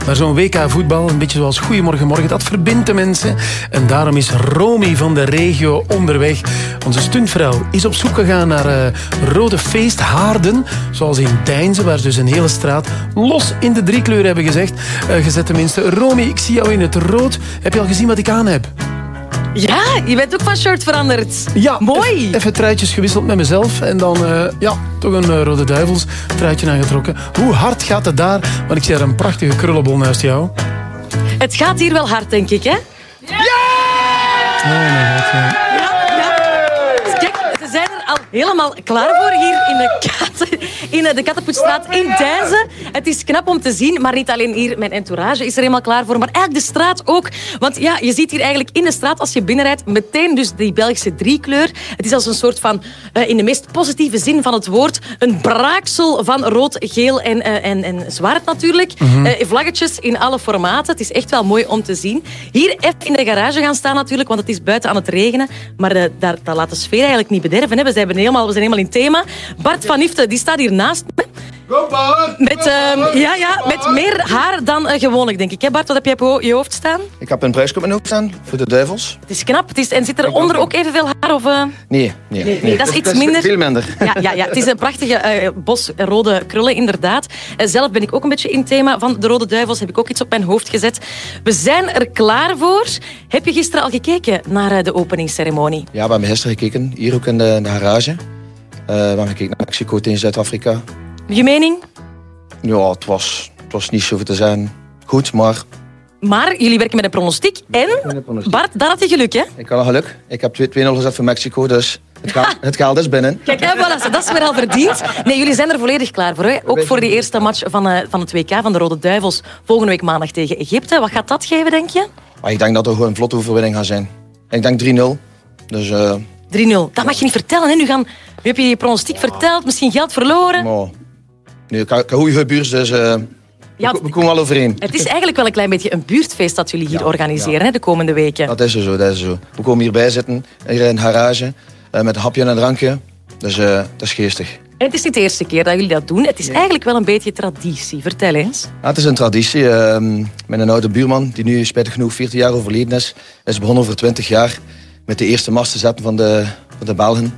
Maar zo'n WK voetbal, een beetje zoals Goeiemorgen Morgen, dat verbindt de mensen. En daarom is Romy van de regio onderweg. Onze stuntvrouw is op zoek gegaan naar rode feesthaarden. Zoals in Deinze, waar ze dus een hele straat los in de 3 kleuren hebben gezet tenminste. Romy, ik zie jou in het rood. Heb je al gezien wat ik aan heb? Ja, je bent ook van shirt veranderd. Ja, mooi. Even truitjes gewisseld met mezelf. En dan toch een Rode Duivels truitje aangetrokken. Hoe hard gaat het daar? Want ik zie daar een prachtige krullenbol naast jou. Het gaat hier wel hard, denk ik, hè? Ja! Oh mijn god, ja. Kijk, ze zijn er al helemaal klaar voor hier in de Kattenpoetsstraat in Deinze. Het is knap om te zien, maar niet alleen hier. Mijn entourage is er helemaal klaar voor, maar eigenlijk de straat ook. Want ja, je ziet hier eigenlijk in de straat, als je binnenrijdt, meteen dus die Belgische 3-kleur. Het is als een soort van, in de meest positieve zin van het woord, een braaksel van rood, geel en zwart natuurlijk. Vlaggetjes in alle formaten. Het is echt wel mooi om te zien. Hier even in de garage gaan staan natuurlijk, want het is buiten aan het regenen. Maar dat laat de sfeer eigenlijk niet bederven. Hè. We zijn helemaal in thema. Bart van Ifte, die staat hier naast me. Met meer haar dan gewoonlijk, denk ik. Hè Bart, wat heb jij op je hoofd staan? Ik heb een prijs op mijn hoofd staan voor de Duivels. Het is knap. En zit er onder ook evenveel haar? Of, Nee. Dat is iets minder. Veel minder. Ja, het is een prachtige bos rode krullen, inderdaad. Zelf ben ik ook een beetje in het thema van de Rode Duivels. Heb ik ook iets op mijn hoofd gezet. We zijn er klaar voor. Heb je gisteren al gekeken naar de openingsceremonie? Ja, we hebben gisteren gekeken. Hier ook in de garage. We hebben gekeken naar Mexico tegen Zuid-Afrika. Je mening? Ja, het was niet zoveel te zijn. Goed, maar... Maar jullie werken met een pronostiek. En, Bart, daar had je geluk, hè? Ik had geluk. Ik heb 2-0 gezet voor Mexico, dus het geld is binnen. Kijk, voilà, dat is weer al verdiend. Nee, jullie zijn er volledig klaar voor. Hè? Ook voor die eerste match van het WK van de Rode Duivels. Volgende week maandag tegen Egypte. Wat gaat dat geven, denk je? Maar ik denk dat er gewoon een vlotte overwinning gaat zijn. Ik denk 3-0. Dus... 3-0. Dat mag je niet vertellen, hè? Nu heb je je pronostiek verteld, misschien geld verloren. Maar... Nee, ik heb goede buurt, dus we komen wel overeen. Het is eigenlijk wel een klein beetje een buurtfeest dat jullie hier organiseren hè, de komende weken. Dat is zo. We komen hierbij zitten, hier in een garage, met een hapje en een drankje. Dus dat is geestig. En het is niet de eerste keer dat jullie dat doen. Het is eigenlijk wel een beetje traditie. Vertel eens. Ja, het is een traditie. Mijn oude buurman, die nu spijtig genoeg 14 jaar overleden is begonnen over 20 jaar met de eerste mast te zetten van de Belgen.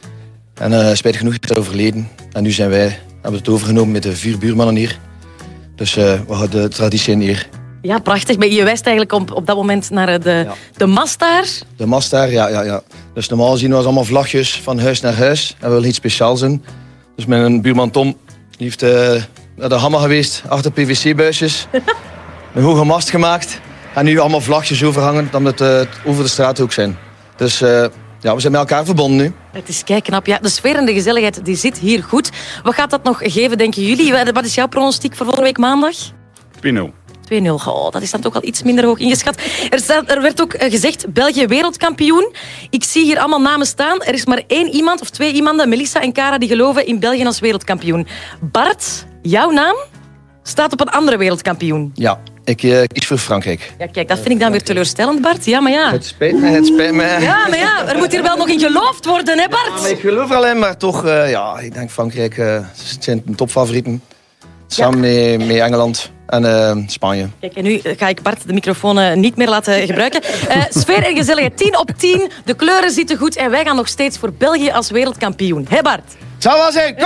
En spijtig genoeg is hij overleden. En nu hebben we het overgenomen met de 4 buurmannen hier. Dus we hadden de traditie in hier. Ja, prachtig. Je wijst eigenlijk op dat moment naar de mast daar. De mast daar, ja. Dus normaal zien we allemaal vlagjes van huis naar huis. En we willen iets speciaals doen. Dus mijn buurman Tom die heeft naar de Hammer geweest, achter PVC-buisjes. Een hoge mast gemaakt. En nu allemaal vlagjes overhangen, dan het over de straat ook zijn. Dus we zijn met elkaar verbonden nu. Het is knap. Ja, de sfeer en de gezelligheid die zit hier goed. Wat gaat dat nog geven, denken jullie? Wat is jouw pronostiek voor volgende week maandag? 2-0. 2-0. Oh, dat is dan toch al iets minder hoog ingeschat. Er werd ook gezegd, België wereldkampioen. Ik zie hier allemaal namen staan. Er is maar 1 iemand of 2 iemanden, Melissa en Cara, die geloven in België als wereldkampioen. Bart, jouw naam staat op een andere wereldkampioen. Ja, ik kies voor Frankrijk. Ja, kijk, dat vind ik dan weer teleurstellend, Bart. Ja, maar ja. Het spijt me. Ja, maar ja, er moet hier wel nog in geloofd worden, hè, Bart? Ja, ik geloof er alleen, maar toch, ik denk Frankrijk zijn een topfavorieten. Samen met Engeland en Spanje. Kijk, en nu ga ik Bart de microfoon niet meer laten gebruiken. Sfeer en gezelligheid, 10 op 10. De kleuren zitten goed en wij gaan nog steeds voor België als wereldkampioen. Hé, Bart? Het zal wel zijn. Kom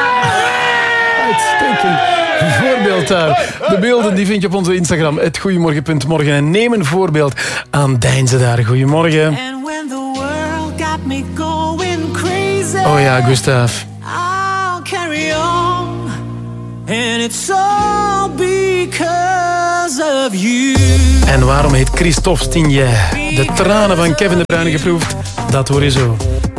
Uitstekend voorbeeld daar. De beelden die vind je op onze Instagram, @goeiemorgen.morgen. En neem een voorbeeld aan Deinze daar. Goedemorgen. Oh ja, Gustav. Carry on, and it's all because of you. En waarom heet Christophe Stignet de tranen van Kevin De Bruyne geproefd? Dat hoor je zo.